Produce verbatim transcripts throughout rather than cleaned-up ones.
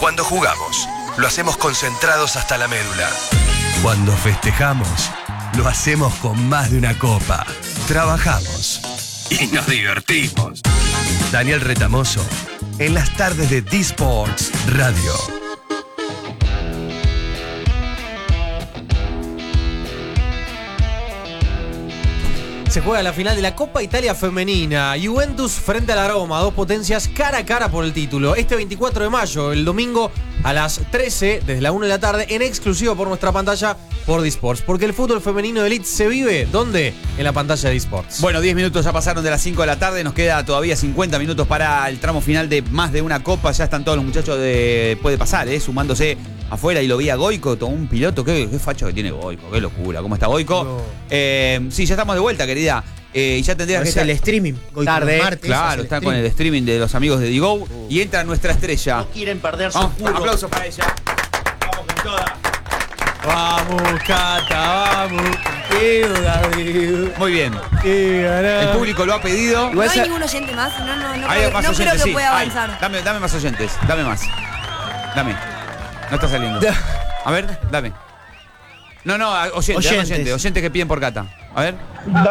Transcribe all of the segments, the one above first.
Cuando jugamos, lo hacemos concentrados hasta la médula. Cuando festejamos, lo hacemos con más de una copa. Trabajamos y nos divertimos. Daniel Retamoso, en las tardes de D-Sports Radio. Se juega la final de la Copa Italia Femenina. Juventus frente a la Roma, dos potencias cara a cara por el título. Este veinticuatro de mayo, el domingo a las trece, desde la una de la tarde, en exclusivo por nuestra pantalla por D-Sports. Porque el fútbol femenino de Elite se vive, ¿dónde? En la pantalla de D-Sports. Bueno, diez minutos ya pasaron de las cinco de la tarde. Nos queda todavía cincuenta minutos para el tramo final de más de una copa. Ya están todos los muchachos de Puede Pasar, ¿eh? Sumándose afuera, y lo vi a Goico, todo un piloto. Qué, qué facho que tiene Goico, qué locura. ¿Cómo está Goico? No. Eh, sí, ya estamos de vuelta, querida. Eh, y ya tendrías no que es estar el streaming. Goico tarde, martes, claro, está con el streaming de los amigos de Digo. Uh. Y entra nuestra estrella. No quieren perder su Vamos, puro. aplausos para ella. Vamos con toda. Vamos, Cata, vamos. Muy bien. El público lo ha pedido. No hay ningún oyente más. No, no, no, hay creo, más no oyentes, creo que sí. pueda avanzar. Hay. Dame, dame más oyentes. Dame más. Dame. No está saliendo. A ver, dame. No, no, oyente, oyentes. oyente, oyente que piden por Cata. A ver.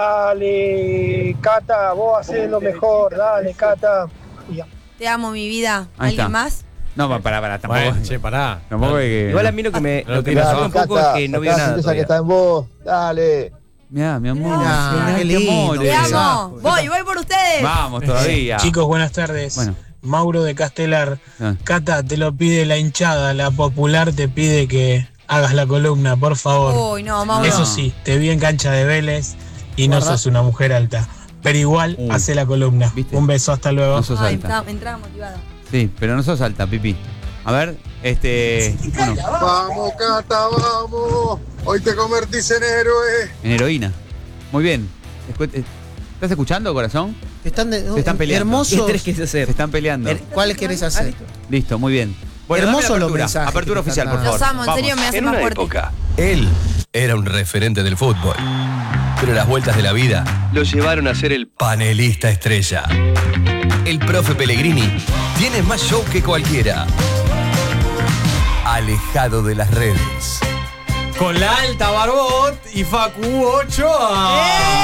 Dale, Cata, vos hacés lo mejor. Dale, Cata. Te amo, mi vida. Ahí ¿Alguien está. más? No, pará, pará, tampoco. Bueno, che, pará. Tampoco es que... Igual a mí lo que me, no, lo que me asusta un poco Cata, es que no veo nada. Esa que está en vos, dale. Mirá, mi amor. Ah, qué lindo. Te amo. Voy, voy por ustedes. Vamos todavía. Chicos, buenas tardes. Bueno. Mauro de Castelar. Ah. Cata, te lo pide la hinchada, la popular te pide que hagas la columna, por favor. Uy, no, Mauro. Eso sí, te vi en cancha de Vélez y no sos una mujer alta. Pero igual, Uh. hace la columna. ¿Viste? Un beso, hasta luego. No sos Ay, alta. entra- entraba motivada. Sí, pero no sos alta, Pipi. A ver, este... Bueno, Vamos, Cata, vamos. Hoy te convertís en héroe. en heroína. Muy bien. Escu- eh, ¿Estás escuchando, corazón? Están de, Se están peleando. hermosos. ¿Qué tenés que Se hacer? están peleando. Her- ¿Cuáles querés hacer? Listo, muy bien. Bueno, dame la Hermosos los apertura. mensajes Apertura que te oficial, están por favor. Los amo, en Vamos. serio me hace En más una fuerte. época, él era un referente del fútbol. Pero las vueltas de la vida lo llevaron a ser el panelista estrella. El profe Pellegrini tiene más show que cualquiera. Alejado de las redes. Con la alta Barbot y Facu Ochoa.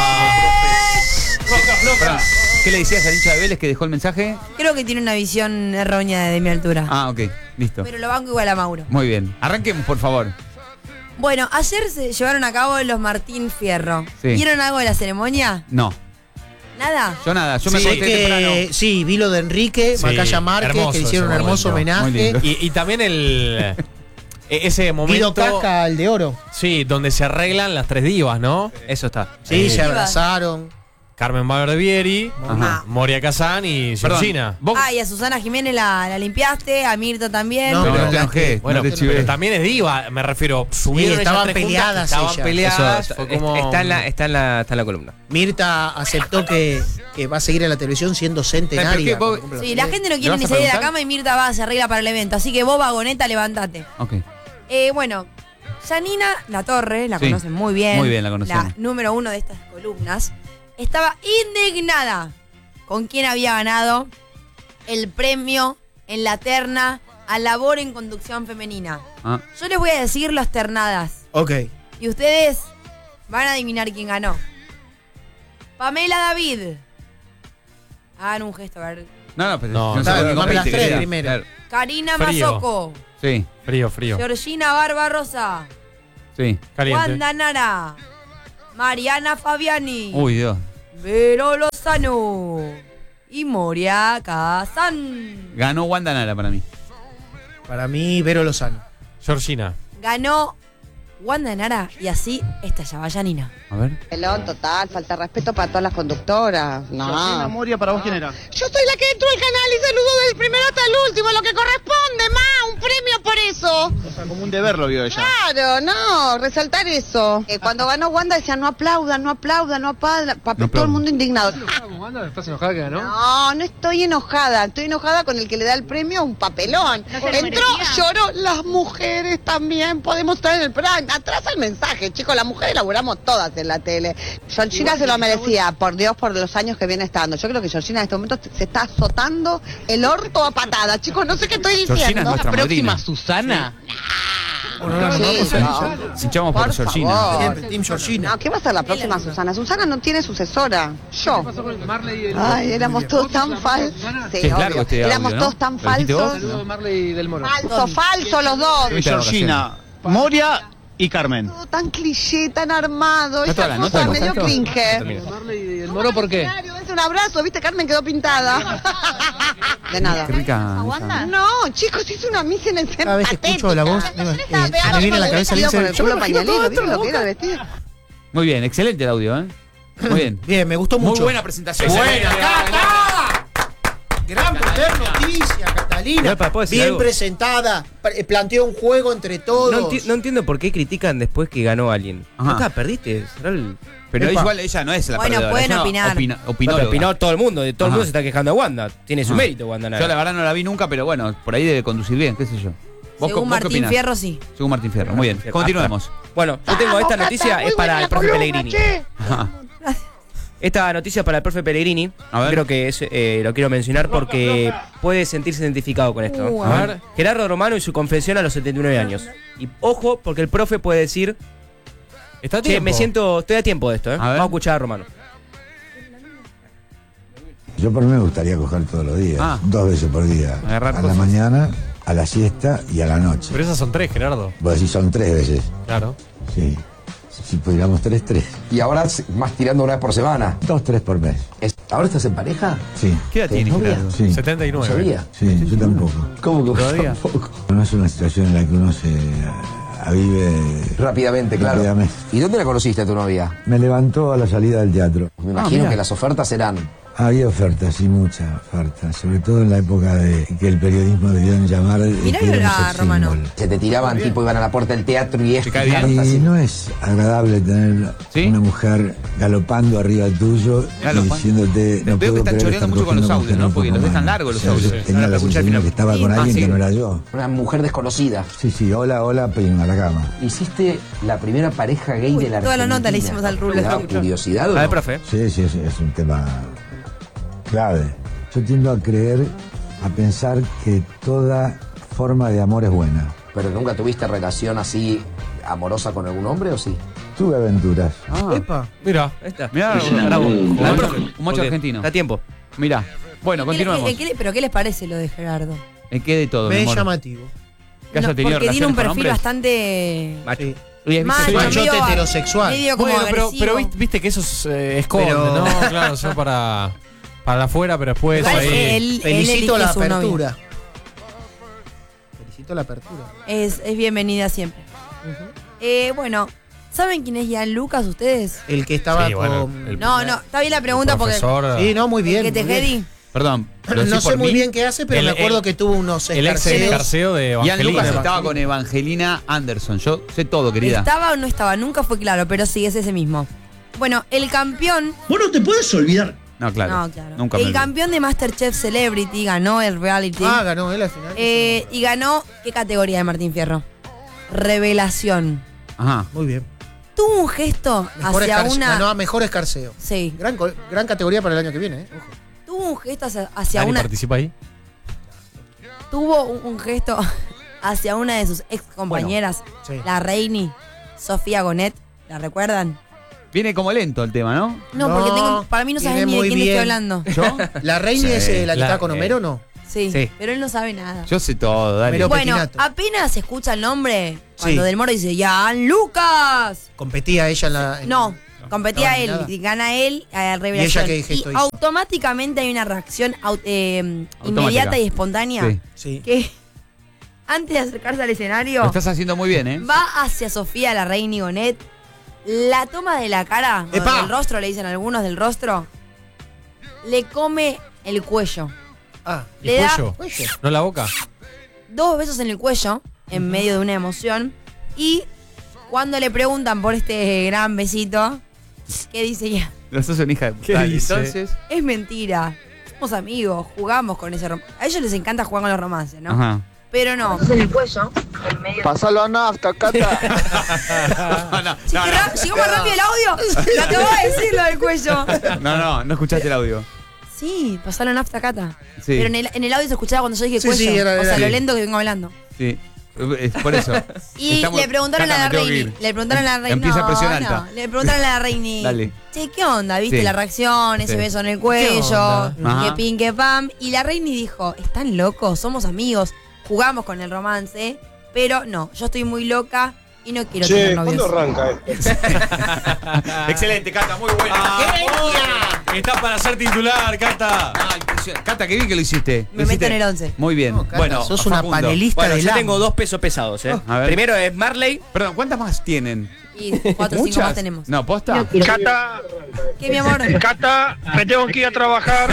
Pará, ¿qué le decías al hincha de Vélez que dejó el mensaje? Creo que tiene una visión errónea de mi altura. Ah, ok, listo. Pero lo banco igual a Mauro. Muy bien. Arranquemos, por favor. Bueno, ayer se llevaron a cabo los Martín Fierro. Sí. ¿Vieron algo de la ceremonia? No, ¿Nada? yo nada, yo me Sí, acosté temprano. que, sí, vi lo de Enrique, Sí, Macaya Márquez, hermoso que le hicieron un ese hermoso momento. Muy homenaje. lindo. Y, y también el... e- ese Guido momento... Casca, el de oro. Sí, donde se arreglan las tres divas, ¿no? Eso está. Sí, Eh, se abrazaron. Carmen Bauer de Vieri, Ajá. Moria Kazán y Perdón, Georgina. vos... Ah, y a Susana Jiménez la, la limpiaste, a Mirta también. No, pero pero no te la enojé, que- Bueno, no te pero, chivé. también es diva, me refiero. Subieron ellas estaban tres juntas, peleadas Estaban ellas. peleadas. Eso, fue es- como... está, en la, está, en la, está en la columna. Mirta aceptó que, que va a seguir en la televisión siendo centenaria. Pero qué, vos- cuando cumpla los Sí, la años. gente no ¿Le quiere vas ni a salir de la preguntar? cama y Mirta va, se arregla para el evento. Así que vos, vagoneta, levántate. Ok. Eh, bueno, Janina La Torre, la Sí, conocen muy bien. muy bien la conocemos. La número uno de estas columnas. Estaba indignada con quien había ganado el premio en la terna a labor en conducción femenina. Ah, Yo les voy a decir las ternadas. Ok. Y ustedes van a adivinar quién ganó. Pamela David. Hagan un gesto, a ver. no, no, pero No, no, sabe, se no, compite, las tres querida. primero. Claro. Karina Frío. Mazoco. Sí, Frío, frío. Georgina Sí. Barbarosa. Caliente. Wanda Nara. Mariana Fabiani. Uy, Dios. Vero Lozano. Y Moria Kazán. Ganó Wanda Nara para mí. Para mí, Vero Lozano. Georgina. Ganó Wanda Nara y así estallaba Janina. A ver. Pelón, total, falta de respeto para todas las conductoras. No. Moria, ¿para vos quién era? Yo soy la que entró al canal y saludo del primero hasta el último, lo que corresponde, ma, un premio por eso. O sea, como un deber lo vio ella. Claro, no, resaltar eso. Eh, cuando ganó Wanda decía no aplaudan, no aplaudan, no aplaudan, No todo el mundo indignado. Amanda, ¿estás enojada que ganó? No, no estoy enojada. Estoy enojada con el que le da el premio a un papelón. No se lo Entró, merecía. lloró. Las mujeres también podemos estar en el programa. Atrás el mensaje, chicos. Las mujeres laburamos todas en la tele. Georgina se lo merecía, por Dios, por los años que viene estando. Yo creo que Georgina en este momento se está azotando el orto a patada. Chicos, no sé qué estoy Georgina es diciendo. nuestra madrina. Susana? Sí, no. Hinchamos por, Por Georgina. favor. Siempre, Team Georgina. No, ¿qué va a ser la próxima Susana? Susana no tiene sucesora. Yo. Marley del Ay, éramos todos tan falsos. Sí, Sí, es largo obvio. este audio, Éramos ¿no? todos tan ¿Lo dijiste vos? falsos. Saludo de Marley del Moro. Falso, falso los dos. Viste la Georgina, Moria y Carmen. Todo tan cliché, tan armado. ¿No toda Esa la cosa nota? medio ¿Tanto? cringe. Marley del Moro, ¿por qué? Claro, es un abrazo, viste, Carmen quedó pintada. De nada. Qué rica. ¿Aguanta? No, chicos, hizo una misa en el centro. Cada vez que escucho la voz, digo, eh, me viene a la cabeza Lindsay. Lindsay. Con Yo el me imagino pañalito, todo ¿viste esto. lo que era el vestido? Muy bien, excelente el audio, ¿eh? Muy bien. Bien, me gustó Muy mucho. buena presentación. Buena, Cata. Gran primer noticia, Catalina. Igual, ¿puedo decir Bien algo? presentada. Pre- Planteó un juego entre todos. No, enti- no entiendo por qué critican después que ganó alguien. Ajá. Acá perdiste. será el- Pero Epa. igual ella no es la Bueno, perdedora. pueden es una opinar. opina- No, pero opinóloga. opinó todo el mundo. De todo el Ajá. mundo se está quejando de Wanda. Tiene su Ajá. mérito, Wanda. Nara. Yo la verdad no la vi nunca, pero bueno, por ahí debe conducir bien, qué sé yo. ¿Vos, Según vos Martín qué opinás? Fierro, sí. Según Martín Fierro, muy bien. Continuemos. Bueno, yo tengo esta noticia, es para el profe Pellegrini. Ajá. Esta noticia es para el profe Pellegrini. A ver. Creo que es, eh, lo quiero mencionar porque puede sentirse identificado con esto. Uh, A ver. Gerardo Romano y su confesión a los setenta y nueve años. Y ojo, porque el profe puede decir, Está a che, tiempo. me siento, estoy a tiempo de esto, ¿eh? A ver. Vamos a escuchar a Romano. Yo por mí me gustaría coger todos los días, Ah. dos veces por día. Agarrar a cosas. la mañana, a la siesta y a la noche. Pero esas son tres, Gerardo. Vos decís son tres veces. Claro. Sí. Si pudiéramos tres, tres. Y ahora más tirando una vez por semana. Dos, tres por mes. Es- ¿Ahora estás en pareja? Sí. ¿Qué edad ¿Tenés tiene novia? Gerardo? Sí. setenta y ¿No nueve. sabía? Sí, yo tampoco. ¿Cómo que vos ¿Todavía? tampoco? No es una situación en la que uno se avive Rápidamente, claro. rápidamente. ¿Y dónde la conociste a tu novia? Me levantó a la salida del teatro. Me imagino que las ofertas eran... Había ofertas, sí, muchas ofertas. Sobre todo en la época de que el periodismo debían llamar de Mirá que que éramos era sex Romano. symbol. Se te tiraban, tipo, iban a la puerta del teatro y esto. cae y bien. cartas, Y y- no es agradable tener ¿Sí? una mujer galopando arriba tuyo Galopando. y diciéndote Veo no que puedo están creer choreando estar mucho con los cogiendo audios, ¿no? mujer Porque un los poco dejan más. largos los O sea, audios. yo Ahora tenía la escuchá el sensación final. que estaba Sí. con Ah, alguien sí. que no era yo. Una mujer desconocida. Sí, sí, hola, hola, pim, a la cama. Hiciste la primera pareja gay Uy, de la toda la Argentina. nota le hicimos al Rulo. ¿Te daba curiosidad o A ver, no? profe. Sí, sí, es, es un tema clave. Yo tiendo a creer, a pensar que toda forma de amor es buena. ¿Pero nunca tuviste relación así amorosa con algún hombre o sí? Tuve aventuras. Ah, Epa. Mira. Ahí está. mirá, Bravo. un A ver, macho- profe, un macho porque argentino. Está a tiempo. Mirá. Bueno, ¿Qué le- continuemos. qué- qué le- ¿Pero qué les parece lo de Gerardo? ¿En qué de todo, mi Me es amor? llamativo. Que haya No, tenido porque tiene un relaciones con perfil hombres. bastante Macho. Sí. Oye, ¿viste macho, que- Machote medio- heterosexual. medio como Bueno, pero, agresivo. pero viste, viste que eso es eh, esconde, Pero- ¿no? Claro, son para, para afuera, pero después Igual ahí. él- él Felicito elige la su novia. apertura. Felicito la apertura. Es, es bienvenida siempre. Eh, bueno, ¿saben quién es Jan Lucas ustedes? El que estaba Sí, bueno, con. el- No, no, está bien la pregunta porque... profesor, Sí, no, muy bien. ¿Que te muy bien. Jedi? Perdón, ¿lo decís No sé por muy mí? bien qué hace, pero El- me acuerdo el- que tuvo unos el ex escarceos. escarceo de Ian Evangelina. Lucas estaba con Evangelina Anderson. Yo sé todo, querida. ¿Estaba o no estaba? Nunca fue claro, pero sí, es ese mismo. Bueno, el campeón... Vos no te puedes olvidar. No, claro. No, claro. Nunca me el olvidé. campeón de MasterChef Celebrity ganó el reality. Ah, ganó él al final. Eh, y ganó, ¿qué categoría de Martín Fierro? Revelación. Ajá. Muy bien. Tuvo un gesto Mejor hacia escarce- una... Ganó a mejor escarceo. Sí. Gran, co- gran categoría para el año que viene, ¿eh? Ojo. Tuvo un gesto hacia, hacia Dani una... participa ahí. Tuvo un, un gesto hacia una de sus ex compañeras, Sí. la Reini, Sofía Gonet. ¿La recuerdan? Viene como lento el tema, ¿no? No, No, porque tengo, para mí no sabes viene ni de muy quién le estoy bien. hablando. ¿Yo? ¿La reina Sí, es eh, la que la- está con Homero o no? Sí, Sí. pero él no sabe nada. Yo sé todo, dale. Pero- Bueno, Petinato. apenas se escucha el nombre, cuando Sí. Del Moro dice, ¡Jan Lucas! Competía ella en la. en- No, competía no, él, nada. y gana él a revelación. ¿Y ella qué gesto hizo? automáticamente hay una reacción au- eh, Automática. inmediata y espontánea Sí. Sí. que antes de acercarse al escenario Lo estás haciendo muy bien, ¿eh? va hacia Sofía, la reina Gonet, la toma de la cara, o ¡Epa! del rostro, le dicen algunos del rostro, le come el cuello. Ah, ¿Y Le da- cuello? cuello. ¿No la boca? Dos besos en el cuello, en medio de una emoción, y cuando le preguntan por este gran besito, ¿Qué dice ya? Los dos son hijas de ¿Qué puta. dice? Entonces. Es mentira. Somos amigos, jugamos con ese romance. A ellos les encanta jugar con los romances, ¿no? Ajá. Pero no. En el cuello, en medio. Pasalo a nafta, Cata. No, no, Sí, no, que no. ra- llegó más rápido el audio. Lo acabo de decir, lo del cuello. No, no, no escuchaste el audio. Sí, pasalo en nafta cata. Sí. Pero en el, en el audio se escuchaba cuando yo dije Sí, cuello. sí, era- o sea, era- lo sí. lento que vengo hablando. Sí. Es por eso. Y Estamos- le preguntaron Cata, a la me tengo que Reini. ir. Le preguntaron a la Reini. Empieza no, presión no. alta. Le preguntaron a la Reini. Dale. Che, ¿qué onda? ¿Viste Sí. la reacción? Ese Sí. beso en el cuello. onda? Ajá. Que pin, que pam. Y la Reini dijo: están locos, somos amigos, jugamos con el romance. Pero no, yo estoy muy loca y no quiero tener Che, novios. ¿cuándo arranca esto? Excelente, Cata, muy buena. Está para ser titular, Cata. Ah, impresionante. Cata, qué bien que lo hiciste. Me Lo meto hiciste en el once. Muy bien. No, Cata, bueno, sos una Facundo. panelista Bueno, de yo la. tengo dos pesos pesados, ¿eh? A ver. Primero es Marley. Perdón, ¿cuántas más tienen? Y cuatro o cinco ¿Muchas? más tenemos. No, ¿posta? Cata, ¿Qué, mi amor? Cata, me tengo que ir a trabajar.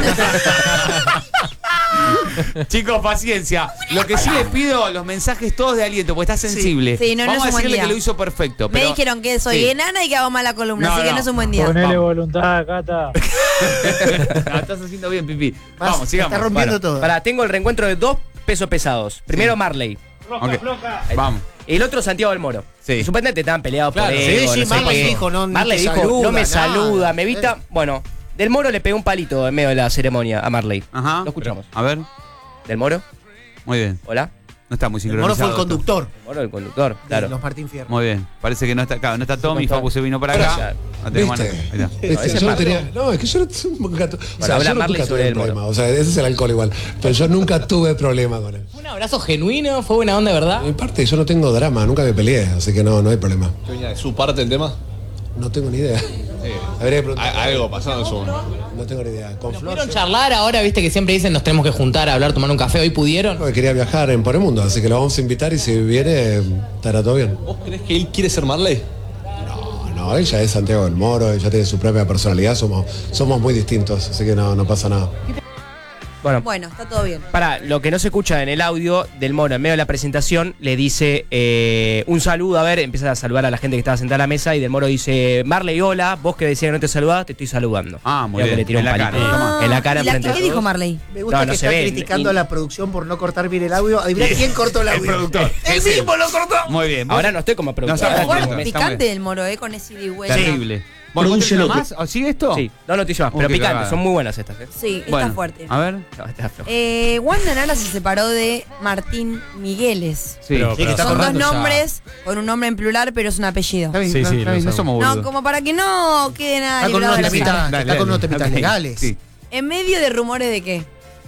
Chicos, paciencia. Lo que sí les pido, los mensajes todos de aliento, porque está sensible. Sí, no, no Vamos es un a buen decirle día. que lo hizo perfecto. Me pero- dijeron que soy Sí. enana y que hago mala columna, No, así que no. no es un buen día. Ponele Vamos. voluntad, Cata. No, estás haciendo bien, Pipi. Vas, Vamos, sigamos. Está rompiendo Bueno, todo. Pará, tengo el reencuentro de dos pesos pesados. Primero Marley. Ok. Vamos. El otro Santiago del Moro. Sí. Que supuestamente estaban peleados Claro, por sí, ego, sí, no sé Marley qué. dijo, no, ni Marley te dijo, saluda, no me nada. saluda, me evita. Bueno, Del Moro le pegó un palito en medio de la ceremonia a Marley. Ajá. Lo escuchamos. A ver. Del Moro, Muy bien. hola. No está muy El sincronizado. Moro fue el esto. conductor Del Moro, el conductor, de claro. los Martín Fierro. Muy bien. Parece que no está acá. No está Tommy. Facu se vino para acá. Claro. No tenemos ¿Viste? nada. Ahí está. Viste, ese yo es no, Marley. tenía, no, es que yo no tuve un gato. O Bueno, sea, habla yo Marley nunca sobre tuve el Moro. problema. O sea, ese es el alcohol igual. Pero yo nunca tuve problema con él. Un abrazo genuino, fue buena onda, ¿verdad? De mi parte, yo no tengo drama, nunca me peleé, así que no, no hay problema. ¿De su parte el tema? No tengo ni idea. Habría que preguntar. Algo pasó en su. No tengo ni idea. Con Flor, ¿Pudieron charlar ahora? Viste que siempre dicen nos tenemos que juntar a hablar, tomar un café. ¿Hoy pudieron? yo quería viajar en por el mundo, así que lo vamos a invitar y si viene, estará todo bien. ¿Vos crees que él quiere ser Marley? No, no, él ya es Santiago del Moro, ella tiene su propia personalidad, somos, somos muy distintos, así que no, no pasa nada. Bueno, Bueno, está todo bien. para lo que no se escucha en el audio, Del Moro en medio de la presentación le dice eh, un saludo, a ver, empieza a saludar a la gente que estaba sentada a la mesa y Del Moro dice, Marley, hola, vos que decías que no te saludabas, te estoy saludando. Ah, muy Creo que bien. le tiró En un la palito. cara, toma. En la cara ¿Y la- enfrente de ¿Qué dijo todos. Marley? Me gusta No, no que se está ve, criticando y- a la producción por no cortar bien el audio. Adivina quién cortó el audio. El productor. ¡El Ese. mismo lo cortó! Muy bien. ¿Vos? Ahora no estoy como productor. No, ahora estamos estoy bien. como- Picante del Moro, ¿eh? Con ese ida y vuelta. Terrible. Bueno, ¿vos tenés una más? ¿O ¿Sigue esto? Sí, no noticias más, Uh, pero qué picantes, cagada. son muy buenas estas. ¿eh? Sí, está Bueno, fuerte. A ver. No, está flojo. Eh, Wanda Nara se separó de Martín Migueles. Sí. Pero- Sí, que está Son dos cortando ya. nombres con un nombre en plural, pero es un apellido. Está bien, Sí, está sí, bien, lo no sabemos. somos boludos. No, como para que no quede nada Está con librado unos al azar. temitas, Dale, está con dale. unos temitas Ok, legales. Sí. En medio de rumores de que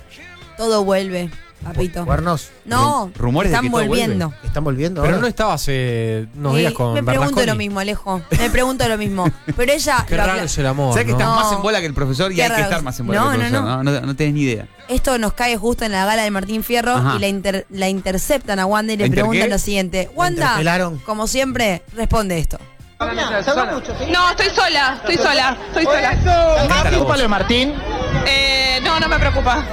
todo vuelve, papito. Cuernos. No, Rum- rumores de están que todo volviendo. ¿Están volviendo Pero ahora? no estaba hace unos Y días con me pregunto Bernasconi. lo mismo, Alejo. Me pregunto lo mismo. Pero ella. Qué lo raro acla- es el amor, ¿Sabes que ¿no? estás No. más en bola que el profesor y Qué hay que raro. estar más en bola No, que el no, profesor? no. No, no, no tenés ni idea. Esto nos cae justo en la gala de Martín Fierro Ajá. y la, inter- la interceptan a Wanda y le ¿La inter preguntan qué? lo siguiente. Wanda, interpelaron. como siempre, responde esto. No, estoy sola, estoy sola, estoy sola. ¿Te preocupa lo de Martín? Eh, no, no me preocupa.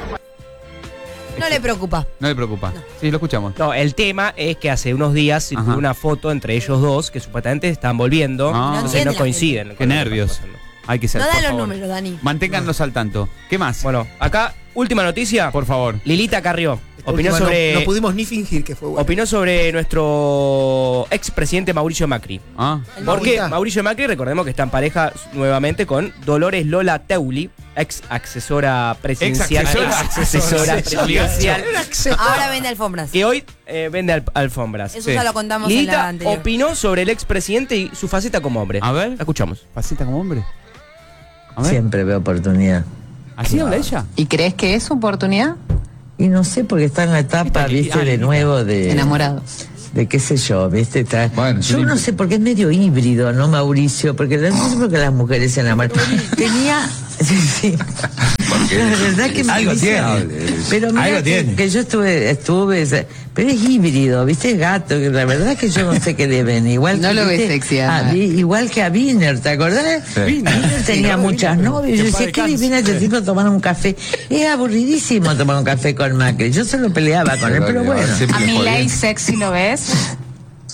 No le preocupa. No le preocupa. Sí, lo escuchamos. No, el tema es que hace unos días circuló Ajá. una foto entre ellos dos que supuestamente están volviendo, Ah. No entonces entiende no la coinciden. Qué con lo que nervios. está pasando. Hay que ser, No por dan los favor. números, Dani. Manténgannos al tanto. ¿Qué más? Bueno, acá, última noticia. Por favor. Lilita Carrió Esta opinó última no- sobre, No, pudimos ni fingir que fue bueno. opinó sobre nuestro expresidente Mauricio Macri. Ah. El Porque Maurita. Mauricio Macri, recordemos que está en pareja nuevamente con Dolores Lola Teuli, ex asesora presidencial. Ex Ex asesora. asesora presidencial. Ahora vende alfombras. Que hoy eh, vende al- alfombras. Eso ya lo contamos en la Lilita anterior. opinó sobre el expresidente y su faceta como hombre. A ver. La escuchamos. ¿Faceta como hombre? A ver. Siempre veo oportunidad. ¿Así habla ella? ¿Y crees que es oportunidad? Y no sé, porque está en la etapa, viste, de nuevo de... Enamorado. De qué sé yo, viste, está... Bueno, yo sí. no sé, porque es medio híbrido, ¿no, Mauricio? Porque no sé por qué las mujeres se enamoran. Tenía... Sí, sí. La verdad que me Algo dice- tiene. Pero mira Algo que, tiene. que yo estuve, estuve, se- pero es híbrido, ¿viste? Es gato, que la verdad que yo no sé qué le ven. Igual No que, lo ves ¿viste? sexy, Ah, Ana. vi- igual que a Wiener, ¿te acordás? Sí. Wiener tenía muchas novias. Yo Que decía, paz ¿qué le descanse. viene a este tipo a tomar un café? Es aburridísimo tomar un café con Macri. Yo solo peleaba con él, pero bueno. ¿A Milei sexy lo ves?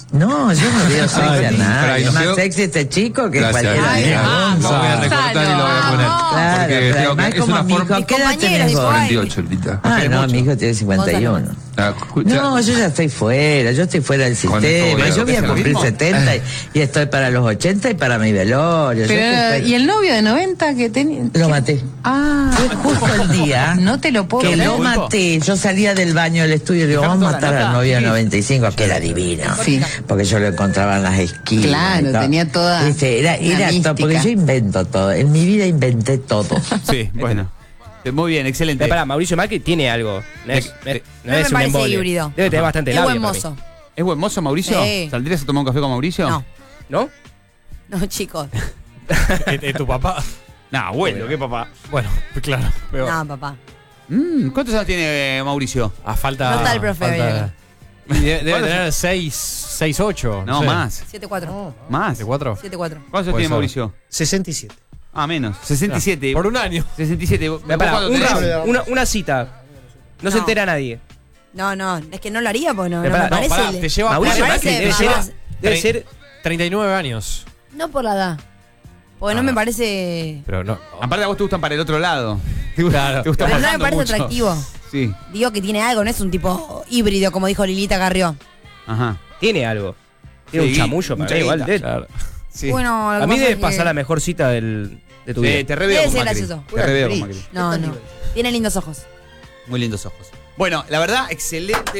No, yo no veo sexy a Ay, nada. para, y Es nos más quedó- sexy este chico que Gracias, cualquiera. gracias. Ay, Lo voy a recortar y lo voy a poner. Claro, porque pero tengo que- además es como una mi forma. hijo, ¿qué edad compañeros, tenés vos? igual. cuarenta y ocho, Lita. Ah, no, mi hijo tiene cincuenta y uno. Ah, escucha. No, yo ya estoy fuera, yo estoy fuera del Con el sistema. joven, Yo voy a ¿es lo cumplir mismo? setenta y, y estoy para los ochenta y para mi velorio. Yo Pero, estoy- ¿y el novio de noventa que tenía? Lo maté. Ah, Fue justo el día no te lo puedo que creer. lo maté. Yo salía del baño del estudio y digo, ¿Dejaron vamos a toda la matar al nota? novio de Sí. noventa y cinco, que era divino. Sí. Porque yo lo encontraba en las esquinas. Claro, y todo. tenía toda Viste, era, una era todo, mística. porque yo invento todo. En mi vida inventé todo. Sí, bueno. Muy bien, excelente. Pero pará, Mauricio Macri tiene algo. No es, no es- no No me es un parece embole. híbrido. Debe tener bastante Es labia buen para mí. mozo. ¿Es buen mozo, Mauricio? Sí. ¿Saldrías a tomar un café con Mauricio? No. ¿No? No, chicos. ¿Es, es tu papá? No, abuelo, ¿qué papá? Bueno, claro. Pero No, papá. Mm, ¿Cuántos años tiene eh, Mauricio? a falta. No está el profe falta- hoy y de- debe ¿Cuántos tener seis, seis, ocho. No, sé. más. siete cuatro. ¿Más? ¿De cuatro? siete cuatro. ¿Cuántos años Puede tiene ser. Mauricio? sesenta y siete. Ah, menos. sesenta y siete. Por un año. sesenta y siete. ¿Vos Pará, pará, cuánto un tenés? round, una, una cita. No, se No. entera nadie. No, no, es que no lo haría porque no, Pero no me pará, No, parece. pará, le- te lleva Mauricio me Macri parece debe más- ser, debe Tre- ser treinta y nueve años. No por la edad. Porque no Ah. me parece. Pero no. Aparte a vos te gustan para el otro lado. Te gusta, Claro. te gusta Pero no me bajando parece mucho. atractivo. Sí. Digo que tiene algo, no es un tipo híbrido, como dijo Lilita Carrió. Ajá. tiene algo. Tiene Sí, un chamullo, mucha para mí, igual. guita. de- Claro. Sí. Bueno, lo que a mí pasa debe es pasar que- la mejor cita del, de tu Sí, vida. te reveo Debe con ser Macri. gracioso. Te reveo con Macri. No, no. Tiene lindos ojos. Muy lindos ojos. Bueno, la verdad, excelente.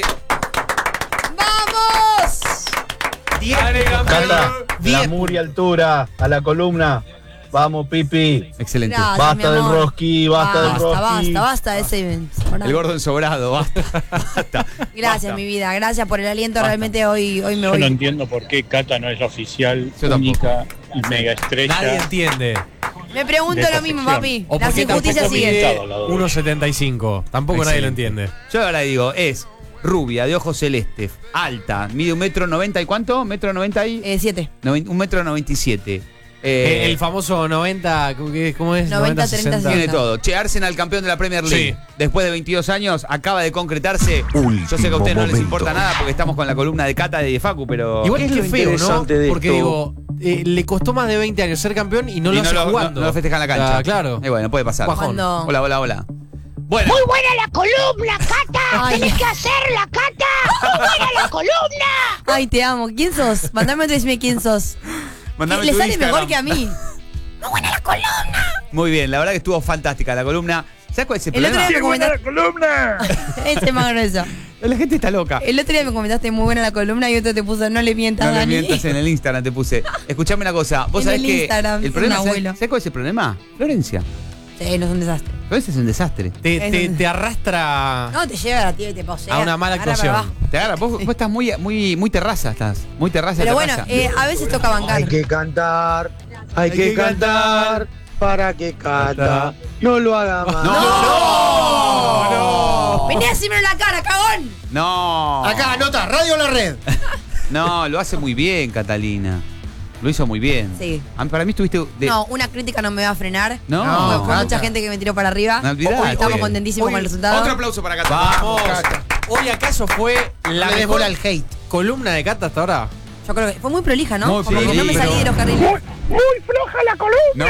¡Vamos! Cata, la Muri altura, a la columna. Vamos, Pipi. Excelente. Gracias, Basta mi del amor. rosqui, basta del Basta, rosqui. basta, basta de ese. El gordo ensobrado, basta. basta. Gracias, Basta. mi vida. Gracias por el aliento. Basta. Realmente hoy, hoy me Yo voy. no entiendo por qué Cata no es oficial, Yo tampoco. única y mega estrella. Nadie entiende. Me pregunto de esta lo mismo, sección. papi. O Las porque injusticias tampoco siguen. mide uno setenta y cinco. Tampoco nadie lo Excelente. entiende. Yo ahora digo, es rubia, de ojos celestes, alta, mide un metro noventa y cuánto? ¿Metro noventa y? Eh, siete. Noven- un metro noventa y siete. Eh, Eh, el famoso noventa, ¿cómo que- ¿cómo es? noventa, treinta, tiene sesenta. todo. Che, Arsenal campeón de la Premier League. Sí. Después de veintidós años, acaba de concretarse. Yo sé que a ustedes no les momento. importa nada porque estamos con la columna de Cata y de Facu, pero. Igual es lo que feo, ¿no? interesante de Porque esto? digo, eh, le costó más de veinte años ser campeón y no Y lo hace lo, jugando. no lo festeja en la cancha. Ah, claro. Y bueno, puede pasar. Bajón. Cuando- Hola, hola, hola. Bueno. Muy buena la columna, Cata. Ay. Tenés que hacerla, Cata. Muy buena la columna. Ay, te amo. ¿Quién sos? Mandame otro y decime quién sos. Mandame Le tu sale Instagram. mejor que a mí. Muy buena la columna. Muy bien, la verdad que estuvo fantástica la columna. ¿Sabes cuál es el, El otro problema? día me comentaste. columna! Este es más grueso. La gente está loca. El otro día me comentaste muy buena la columna y otro te puso no le mientas, No le Dani. mientas, en el Instagram te puse. Escuchame una cosa. Vos En sabés el que Instagram, el es problema, un ¿sabés, abuelo. ¿sabés cuál es el problema? Florencia. Sí, no es un desastre. Florencia es un desastre. Te, te- Es un- te arrastra No, te lleva a la tía y te posea. a una mala Agarra para actuación. abajo. Te agarra, vos, vos estás muy, muy, muy terraza, estás. Muy terraza, Pero bueno, terraza. eh, a veces toca bancar. Hay que cantar, hay que cantar para que Cata no lo haga más. ¡No! ¡No! Vení a decirme en la cara, cagón. ¡No! Acá, anota, Radio La Red. No, lo hace muy bien, Catalina. Lo hizo muy bien. Sí. A mí- para mí estuviste. De... No, una crítica no me va a frenar. No. Porque fue Cata. mucha gente que me tiró para arriba. No olvidate. Hoy estamos contentísimos Hoy- con el resultado. Otro aplauso para Cata. Vamos. Hoy acaso fue la No le des mejor bola al hate. columna de Cata hasta ahora. Yo creo que fue muy prolija, ¿no? Muy Como que no me prolija. salí de los carriles. Muy floja la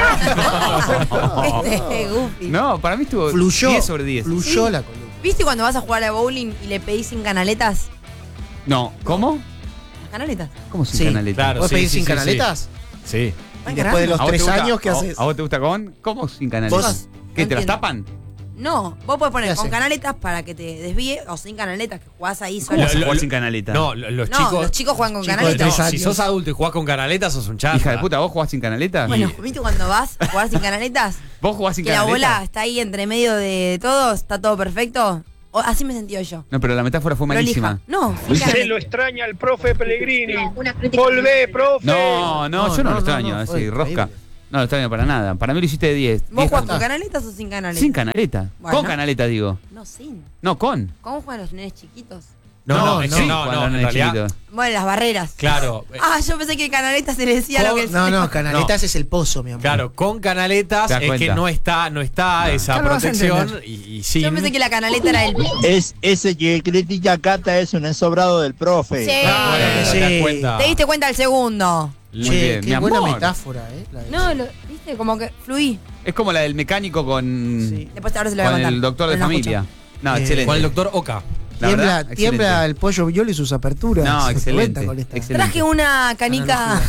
columna. No. Este, Goofy. No, para mí estuvo Fluyó. diez sobre diez. Fluyó Sí. la columna. ¿Viste cuando vas a jugar a bowling y le pedís sin canaletas? No, ¿cómo? Las canaletas. ¿Cómo sin Sí, canaleta? claro. ¿Vos sí, pedís sí, sin sí, canaletas? Sí. Y después de los ¿A vos te tres gusta- años, ¿qué a- haces? ¿A vos te gusta con? ¿Cómo sin canaletas? ¿Vos? ¿Qué, No te las entiendo. tapan? No, vos podés poner ¿Qué con haces? canaletas para que te desvíe o sin canaletas que jugás ahí ¿Cómo solo. se Lo- juega lo- sin canaleta? No, lo- los No, chicos. los chicos juegan con Chicos de canaletas. No, tres si años. sos adulto y jugás con canaletas, sos un chanta. Hija de puta, ¿vos jugás sin canaleta? Bueno, ¿viste cuando vas a jugar sin canaletas? ¿Vos jugás sin Que la canaleta? bola está ahí entre medio de todo, está todo perfecto. O- así me sentí yo. No, pero la metáfora fue malísima. Prolija. No, sin Se canaletas. lo extraña el profe Pellegrini. Volvé, profe. No, no, No, yo no, no, lo no, extraño, no, así, fue rosca. increíble. No lo extraño para nada. Para mí lo hiciste de diez. ¿Vos diez jugás con- con canaletas o sin canaletas? Sin canaleta. Bueno. Con canaleta, digo. No, sin. No, con. ¿Cómo juegan los nenes chiquitos? No, no, sí, no, no, cuando no, eran en realidad. chiquitos. Bueno, las barreras. Claro. Ah, yo pensé que Canaletas se le decía lo que No, no, Canaletas No. es el pozo, mi amor. Claro, con canaletas Te das es que cuenta. no está, no está esa Ya lo vas a protección entender. y, y sin. Yo pensé que la canaleta era el. Es ese que critica a Cata es un ensobrado del profe. Sí. Ah, bueno, Sí. te das cuenta. Te diste cuenta el segundo. Muy Che, bien, qué mi buena amor. metáfora, ¿eh? La de- No, lo, viste, como que fluí. Es como la del mecánico con, Después ahora se lo voy a con contar. el doctor de Pero no familia. No, Eh, excelente. Con el doctor Oka. La Tiembla, verdad, tiembla excelente. el pollo viol y sus aperturas. No, Se excelente, cuenta con esta- excelente. Traje una canica.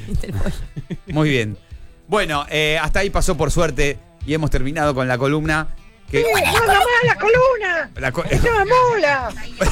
Muy bien. Bueno, eh, hasta ahí pasó por suerte y hemos terminado con la columna. Que, ¡No más la columna! la co- ¡No me mola!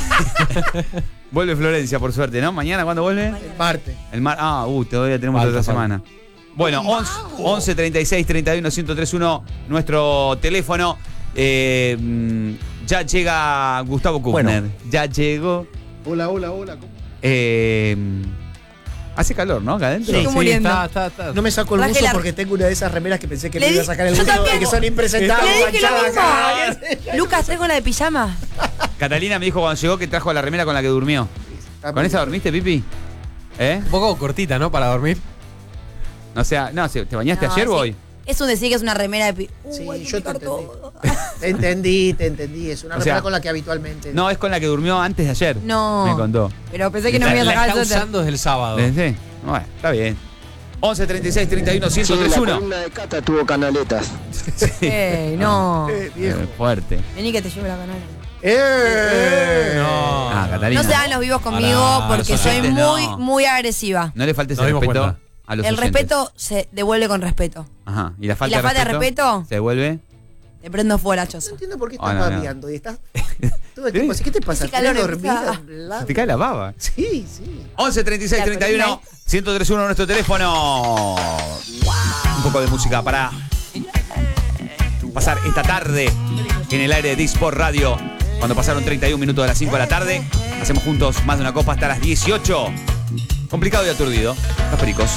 vuelve Florencia, por suerte, ¿no? ¿Mañana cuándo vuelve? El martes. El mar. Ah, uh, todavía tenemos Falta, otra falta. semana. Bueno, once, once treinta y seis treinta y uno ciento treinta y uno, nuestro teléfono. Eh, mm, ya llega Gustavo Kuchner. Bueno. Ya llegó. Hola, hola, hola. ¿cómo? Eh, hace calor, ¿no? Acá adentro. Estoy muriendo. está, está, está. No me saco el Traje buzo la- porque tengo una de esas remeras que pensé que Le me iba a di- sacar el yo buzo también. y que son impresentables. Le dije lo manchadas acá. mismo. Lucas, traigo la de pijama. Catalina me dijo cuando llegó que trajo la remera con la que durmió. ¿Con esa dormiste, Pipi? ¿Eh? Un poco cortita, ¿no? Para dormir. O sea, no, ¿te bañaste No, ayer o sí. hoy? Es un decir que es una remera de pi. Sí, Uh, hay que yo te picar entendí. todo. Te entendí, te entendí. Es una O remera sea, con la que habitualmente. No, es con la que durmió antes de ayer. No. Me contó. Pero pensé que no La, me iba a la sacar está el suéter. usando desde el sábado. ¿Sí? Bueno, está bien. once treinta y seis treinta y uno ciento treinta y uno. columna de Cata tuvo canaletas. Ey, no. Eh, viejo. Eh, fuerte. Vení que te llevo la canal. ¡Eh! No. Ah, Catalina. No se hagan los vivos conmigo Pará, porque los soy oyentes muy, no. muy agresiva. No le faltes Nos el dimos respeto cuenta. a los El oyentes. respeto se devuelve con respeto. Ajá. ¿Y la falta, ¿Y la falta de de respeto? respeto? ¿Se devuelve? Te prendo fuera, No choso. entiendo por qué estás Ah, no, no. babeando y estás todo el tiempo así. ¿Qué te pasa? Ese calor ¿Estás empieza dormida? a- Bla, Se te cae la baba. Sí, sí. once treinta y seis treinta y uno ciento treinta y uno nuestro teléfono. Un poco de música para pasar esta tarde en el aire de Disport Radio. Cuando pasaron treinta y un minutos de las cinco de la tarde, hacemos juntos más de una copa hasta las dieciocho. Complicado y aturdido. Los pericos.